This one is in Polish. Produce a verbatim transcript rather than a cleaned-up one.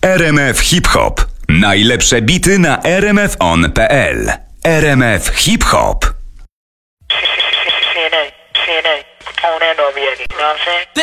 R M F Hip Hop. Najlepsze bity na r m f on kropka p l. R M F Hip Hop. C N A, C N A, Capone and Obiegi, you know what I'm saying?